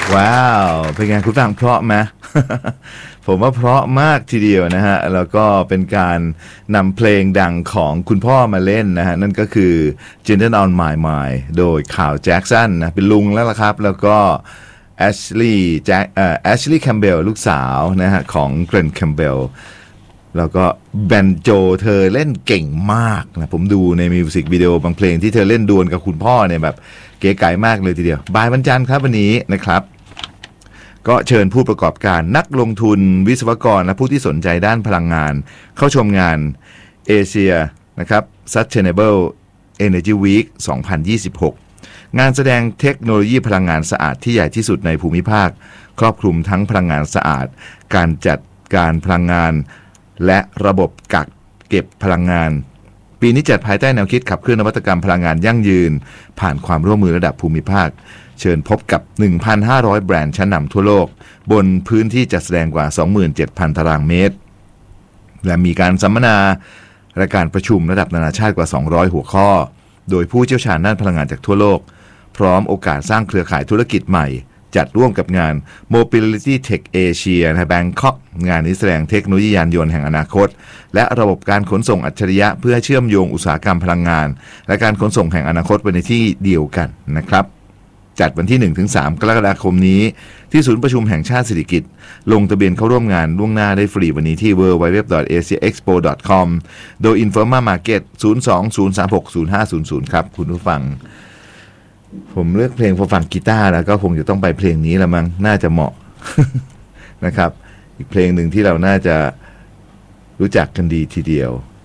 ว้าวเป็นไงคุณฟังเพราะไหม ผมว่าเพราะมากทีเดียวนะฮะแล้วก็เป็นการนำเพลงดังของคุณพ่อมาเล่นนะฮะนั่นก็คือ Gentle on My Mind โดยข่าวแจ็คสันนะเป็นลุงแล้วล่ะครับแล้วก็แอชลีย์แคมเบลลูกสาวนะฮะของเกรนแคมเบลแล้วก็แบนโจเธอเล่นเก่งมากนะผมดูในมิวสิกวิดีโอบางเพลงที่เธอเล่นดวลกับคุณพ่อเนี่ยแบบเก๋ไก๋มากเลยทีเดียวบ่ายวันจันทร์ครับวันนี้นะครับก็เชิญผู้ประกอบการนักลงทุนวิศวกรและผู้ที่สนใจด้านพลังงานเข้าชมงานเอเชียนะครับ Sustainable Energy Week 2026 งานแสดงเทคโนโลยีพลังงานสะอาดที่ใหญ่ที่สุดในภูมิภาคครอบคลุมทั้งพลังงานสะอาดการจัดการพลังงานและระบบกักเก็บพลังงานปีนี้จัดภายใต้แนวคิดขับเคลื่อนนวัตกรรมพลังงานยั่งยืนผ่านความร่วมมือระดับภูมิภาคเชิญพบกับ 1,500 แบรนด์ชั้นนำทั่วโลกบนพื้นที่จัดแสดงกว่า 27,000 ตารางเมตรและมีการสัมมนาและการประชุมระดับนานาชาติกว่า 200 หัวข้อโดยผู้เชี่ยวชาญด้านพลังงานจากทั่วโลกพร้อมโอกาสสร้างเครือข่ายธุรกิจใหม่จัดร่วมกับงาน Mobility Tech Asia ในแบงคอกงานนี้แสดงเทคโนโลยียานยนต์แห่งอนาคตและระบบการขนส่งอัจฉริยะเพื่อเชื่อมโยงอุตสาหกรรมพลังงานและการขนส่งแห่งอนาคตไปในที่เดียวกันนะครับจัดวันที่ 1-3 กรกฎาคมนี้ที่ศูนย์ประชุมแห่งชาติสิริกิติ์ลงทะเบียนเข้าร่วมงานล่วงหน้าได้ฟรีวันนี้ที่ www.asiaexpo.com โดย Informa Market 02-036-0500 ครับคุณผู้ฟังผมเลือกเพลงพอฟังกีตาร์แล้วก็คงจะต้องไปเพลงนี้ละมั้งน่าจะเหมาะ นะครับอีกเพลงหนึ่งที่เราน่าจะรู้จักกันดีทีเดียว